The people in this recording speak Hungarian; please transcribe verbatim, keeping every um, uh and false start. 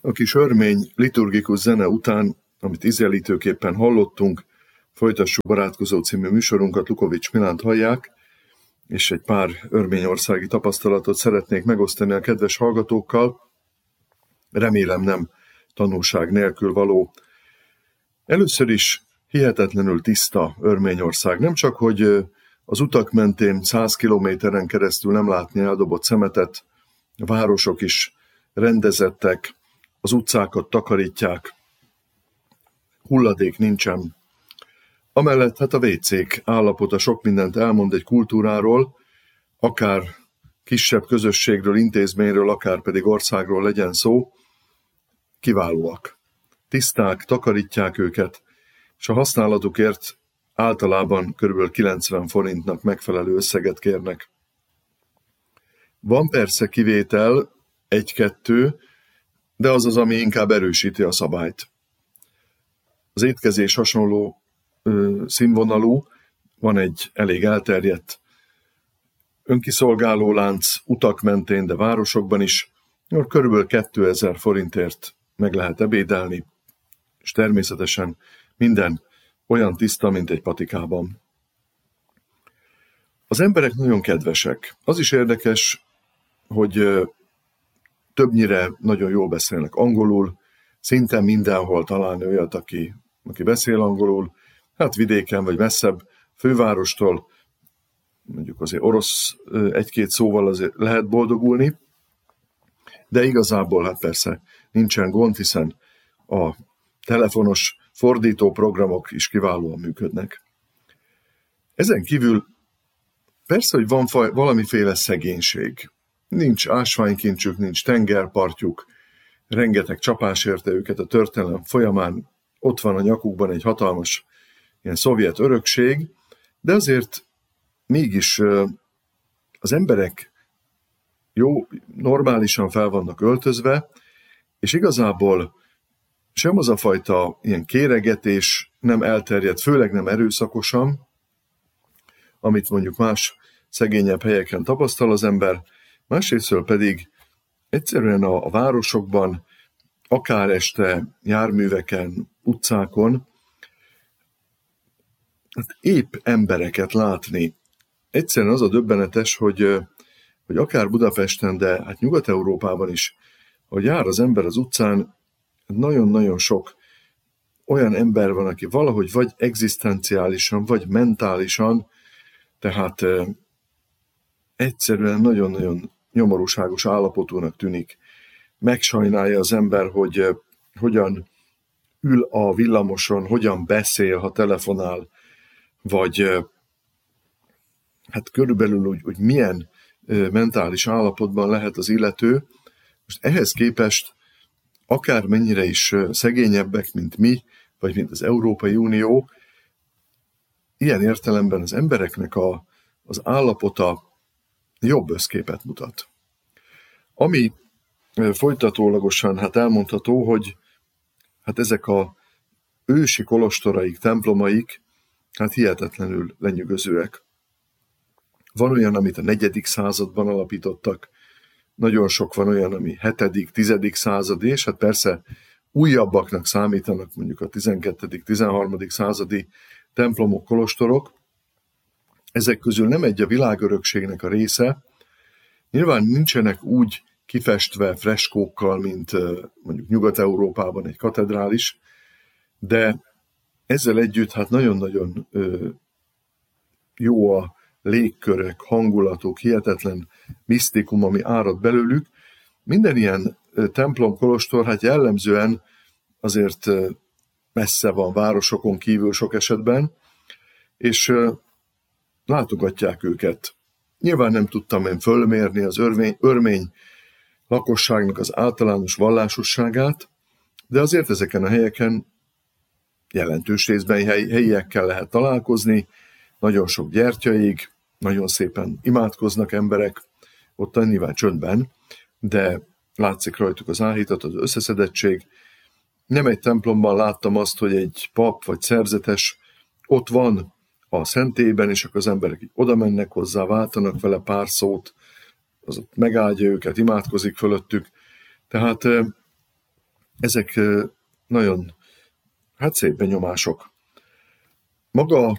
A kis örmény liturgikus zene után, amit ízelítőképpen hallottunk, folytassuk Barátkozó című műsorunkat, Lukovics Milánt hallják, és egy pár örményországi tapasztalatot szeretnék megosztani a kedves hallgatókkal. Remélem nem tanulság nélkül való. Először is hihetetlenül tiszta Örményország. Nem csak, hogy az utak mentén száz kilométeren keresztül nem látni eldobott szemetet, a városok is rendezettek, az utcákat takarítják, hulladék nincsen. Amellett hát a vécék állapota sok mindent elmond egy kultúráról, akár kisebb közösségről, intézményről, akár pedig országról legyen szó, kiválóak. Tiszták, takarítják őket, és a használatukért általában kb. kilencven forintnak megfelelő összeget kérnek. Van persze kivétel, egy-kettő, de az az, ami inkább erősíti a szabályt. Az étkezés hasonló ö, színvonalú, van egy elég elterjedt önkiszolgáló lánc utak mentén, de városokban is, körülbelül kétezer forintért meg lehet ebédelni, és természetesen minden olyan tiszta, mint egy patikában. Az emberek nagyon kedvesek. Az is érdekes, hogy többnyire nagyon jól beszélnek angolul, szinte mindenhol találni olyat, aki, aki beszél angolul, hát vidéken vagy messzebb, fővárostól, mondjuk azért orosz egy-két szóval azért lehet boldogulni, de igazából hát persze nincsen gond, hiszen a telefonos fordító programok is kiválóan működnek. Ezen kívül persze, hogy van faj, valamiféle szegénység. Nincs ásványkincsük, nincs tengerpartjuk, rengeteg csapás érte őket a történelem folyamán, ott van a nyakukban egy hatalmas ilyen szovjet örökség, de azért mégis az emberek jó, normálisan fel vannak öltözve, és igazából sem az a fajta ilyen kéregetés nem elterjedt, főleg nem erőszakosan, amit mondjuk más szegényebb helyeken tapasztal az ember, másrésztől pedig egyszerűen a, a városokban, akár este járműveken, utcákon, hát épp embereket látni. Egyszerűen az a döbbenetes, hogy, hogy akár Budapesten, de hát Nyugat-Európában is, hogy jár az ember az utcán, nagyon-nagyon sok olyan ember van, aki valahogy vagy egzisztenciálisan, vagy mentálisan, tehát eh, egyszerűen nagyon-nagyon nyomorúságos állapotúnak tűnik. Megsajnálja az ember, hogy eh, hogyan ül a villamoson, hogyan beszél, ha telefonál, vagy eh, hát körülbelül úgy, hogy milyen eh, mentális állapotban lehet az illető. Most ehhez képest akármennyire is szegényebbek, mint mi, vagy mint az Európai Unió, ilyen értelemben az embereknek a, az állapota jobb összképet mutat. Ami folytatólagosan hát elmondható, hogy hát ezek a ősi kolostoraik, templomaik hát hihetetlenül lenyűgözőek. Van olyan, amit a negyedik században alapítottak, nagyon sok van olyan, ami hetedik, tizedik századi, és hát persze újabbaknak számítanak mondjuk a tizenkettedik, tizenharmadik századi templomok, kolostorok. Ezek közül nem egy a világörökségnek a része. Nyilván nincsenek úgy kifestve freskókkal, mint mondjuk Nyugat-Európában egy katedrális, de ezzel együtt hát nagyon-nagyon jó a légkörök, hangulatok, hihetetlen misztikum, ami árad belőlük. Minden ilyen templom, kolostor, hát jellemzően azért messze van városokon kívül sok esetben, és látogatják őket. Nyilván nem tudtam én fölmérni az örmény, örmény lakosságnak az általános vallásosságát, de azért ezeken a helyeken jelentős részben hely, helyiekkel lehet találkozni, nagyon sok gyertyaig, nagyon szépen imádkoznak emberek, ott nyilván csöndben, de látszik rajtuk az áhítat, az összeszedettség. Nem egy templomban láttam azt, hogy egy pap vagy szerzetes ott van a szentélyben, és akkor az emberek így oda mennek hozzá, váltanak vele pár szót, az ott megáldja őket, imádkozik fölöttük. Tehát ezek nagyon hát szép benyomások. Maga a